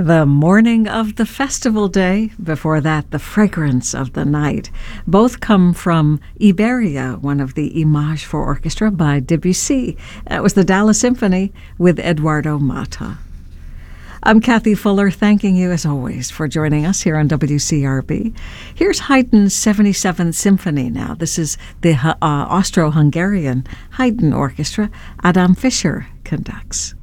The morning of the festival day, before that, the fragrance of the night. Both come from Iberia, one of the Images for Orchestra by Debussy. That was the Dallas Symphony with Eduardo Mata. I'm Kathy Fuller, thanking you as always for joining us here on WCRB. Here's Haydn's 77th Symphony now. This is the Austro-Hungarian Haydn Orchestra. Adam Fischer conducts.